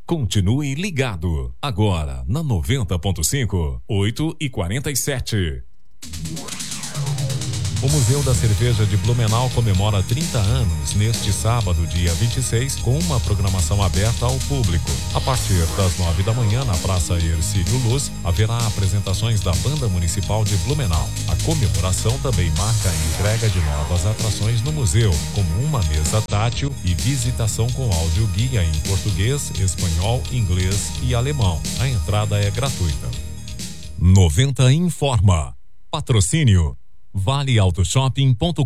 Continue ligado. Agora, na 90.5, 8h47. O Museu da Cerveja de Blumenau comemora 30 anos neste sábado, dia 26, com uma programação aberta ao público. A partir das 9 da manhã, na Praça Hercílio Luz, haverá apresentações da Banda Municipal de Blumenau. A comemoração também marca a entrega de novas atrações no museu, como uma mesa tátil e visitação com áudio guia em português, espanhol, inglês e alemão. A entrada é gratuita. 90 informa. Patrocínio valeautoshopping.com.br.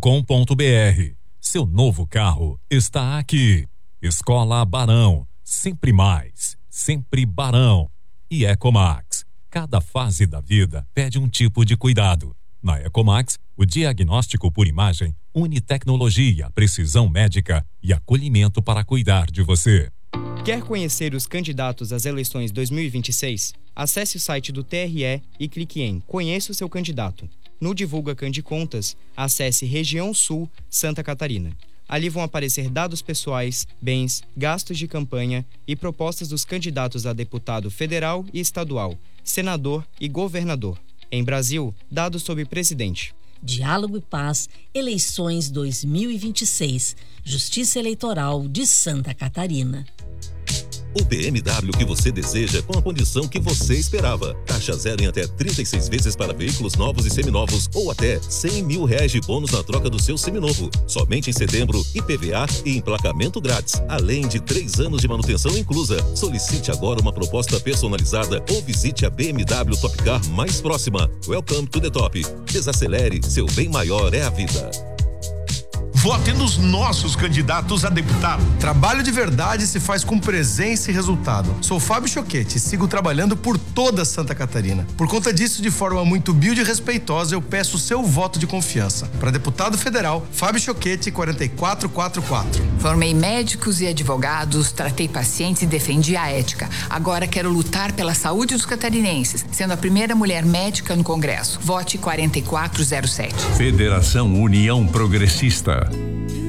Seu novo carro está aqui. Escola Barão, sempre mais, sempre Barão. E Ecomax, cada fase da vida pede um tipo de cuidado. Na Ecomax, o diagnóstico por imagem une tecnologia, precisão médica e acolhimento para cuidar de você. Quer conhecer os candidatos às eleições 2026? Acesse o site do TRE e clique em Conheça o seu candidato. No Divulga Candicontas, acesse Região Sul, Santa Catarina. Ali vão aparecer dados pessoais, bens, gastos de campanha e propostas dos candidatos a deputado federal e estadual, senador e governador. Em Brasil, dados sobre presidente. Diálogo e Paz, eleições 2026, Justiça Eleitoral de Santa Catarina. O BMW que você deseja com a condição que você esperava. Taxa zero em até 36 vezes para veículos novos e seminovos ou até R$100 mil de bônus na troca do seu seminovo. Somente em setembro, IPVA e emplacamento grátis, além de 3 anos de manutenção inclusa. Solicite agora uma proposta personalizada ou visite a BMW Top Car mais próxima. Welcome to the top. Desacelere, seu bem maior é a vida. Vote nos nossos candidatos a deputado. Trabalho de verdade se faz com presença e resultado. Sou Fábio Choquete e sigo trabalhando por toda Santa Catarina. Por conta disso, de forma muito humilde e respeitosa, eu peço o seu voto de confiança. Para deputado federal, Fábio Choquete, 4444. Formei médicos e advogados, tratei pacientes e defendi a ética. Agora quero lutar pela saúde dos catarinenses, sendo a primeira mulher médica no Congresso. Vote 4407. Federação União Progressista.